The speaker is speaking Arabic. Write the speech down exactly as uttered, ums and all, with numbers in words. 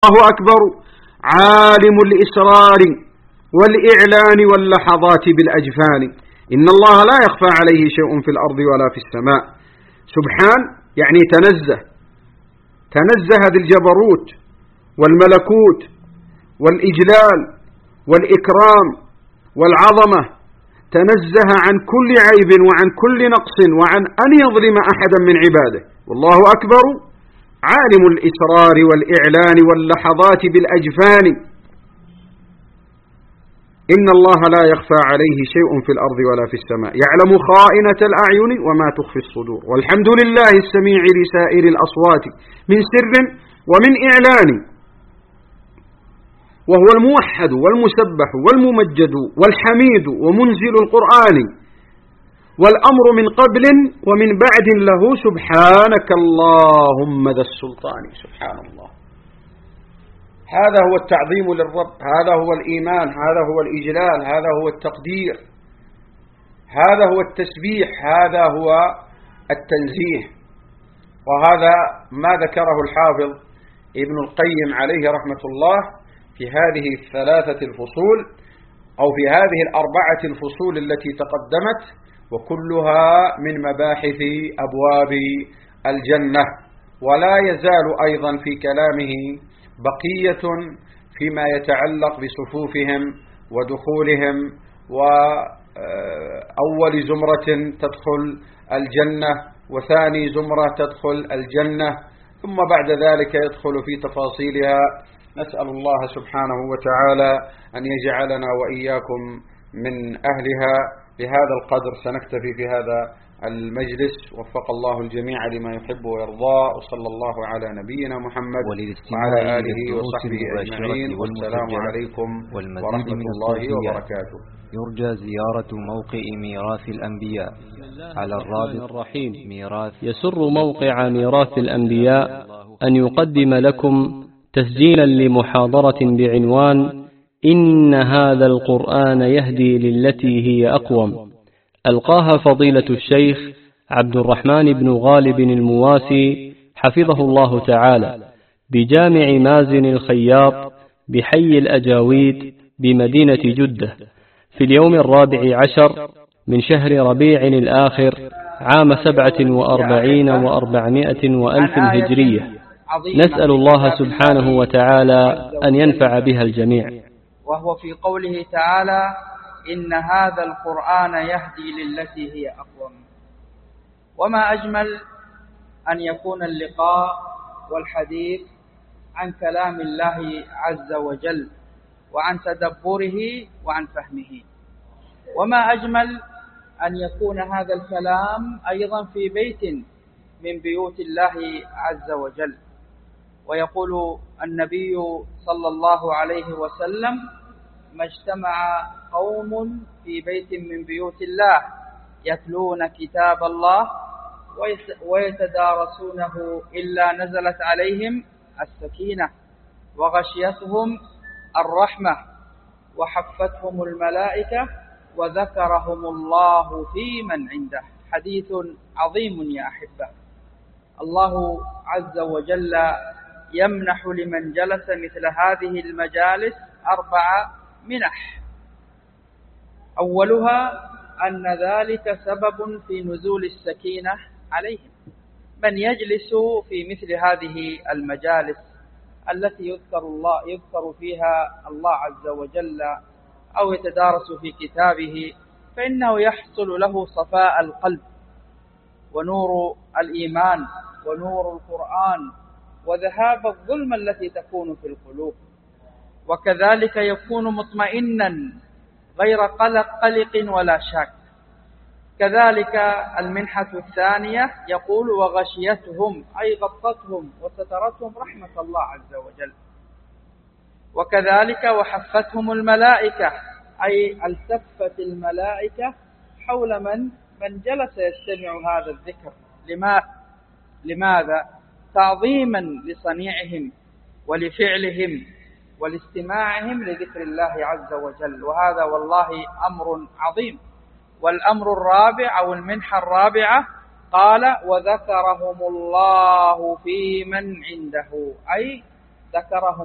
الله أكبر عالم الإسرار والإعلان واللحظات بالأجفان إن الله لا يخفى عليه شيء في الأرض ولا في السماء. سبحان يعني تنزه، تنزه ذي الجبروت والملكوت والإجلال والإكرام والعظمة، تنزه عن كل عيب وعن كل نقص وعن أن يظلم أحدا من عباده. والله أكبر عالم الإسرار والإعلان واللحظات بالأجفان إن الله لا يخفى عليه شيء في الأرض ولا في السماء يعلم خائنة الأعين وما تخفي الصدور. والحمد لله السميع لسائر الأصوات من سر ومن إعلان، وهو الموحد والمسبح والممجد والحميد ومنزل القرآن، والأمر من قبل ومن بعد له سبحانك اللهم ذا السلطان. سبحان الله. هذا هو التعظيم للرب، هذا هو الإيمان، هذا هو الإجلال، هذا هو التقدير، هذا هو التسبيح، هذا هو التنزيه. وهذا ما ذكره الحافظ ابن القيم عليه رحمة الله في هذه الثلاثة الفصول أو في هذه الأربعة الفصول التي تقدمت، وكلها من مباحث أبواب الجنة. ولا يزال أيضا في كلامه بقية فيما يتعلق بصفوفهم ودخولهم وأول زمرة تدخل الجنة وثاني زمرة تدخل الجنة ثم بعد ذلك يدخل في تفاصيلها. نسأل الله سبحانه وتعالى أن يجعلنا وإياكم من أهلها. بهذا القدر سنكتفي في هذا المجلس، وفق الله الجميع لما يحب ويرضى، وصلى الله على نبينا محمد وعلى آله وصحبه أجمعين، والسلام عليكم ورحمة الله وبركاته. يرجى زيارة موقع ميراث الأنبياء على الرابط الرحيم ميراث. يسر موقع ميراث الأنبياء أن يقدم لكم تسجيلا لمحاضرة بعنوان إن هذا القرآن يهدي للتي هي أقوم، ألقاها فضيلة الشيخ عبد الرحمن بن غالب المواسي حفظه الله تعالى بجامع مازن الخياط بحي الأجاويد بمدينة جدة في اليوم الرابع عشر من شهر ربيع الآخر عام سبعة وأربعين وأربعمائة وألف هجرية. نسأل الله سبحانه وتعالى أن ينفع بها الجميع. وهو في قوله تعالى إن هذا القرآن يهدي للتي هي أقوم. وما أجمل أن يكون اللقاء والحديث عن كلام الله عز وجل وعن تدبره وعن فهمه. وما أجمل أن يكون هذا الكلام أيضا في بيت من بيوت الله عز وجل. ويقول النبي صلى الله عليه وسلم ما اجتمع قوم في بيت من بيوت الله يتلون كتاب الله ويتدارسونه إلا نزلت عليهم السكينة وغشيتهم الرحمة وحفتهم الملائكة وذكرهم الله في من عنده. حديث عظيم يا أحبة. الله عز وجل يمنح لمن جلس مثل هذه المجالس أربع منح. أولها أن ذلك سبب في نزول السكينة عليهم. من يجلس في مثل هذه المجالس التي يذكر الله يذكر فيها الله عز وجل أو يتدارس في كتابه فإنه يحصل له صفاء القلب ونور الإيمان ونور القرآن وذهاب الظلم التي تكون في القلوب، وكذلك يكون مطمئنا غير قلق قلق ولا شك. كذلك المنحة الثانية يقول وغشيتهم أي غطتهم وسترتهم رحمة الله عز وجل. وكذلك وحفتهم الملائكة أي التفت الملائكة حول من من جلس يستمع هذا الذكر. لما لماذا؟ تعظيما لصنيعهم ولفعلهم ولاستماعهم لذكر الله عز وجل. وهذا والله أمر عظيم. والأمر الرابع أو المنحة الرابعة قال وذكرهم الله في من عنده أي ذكرهم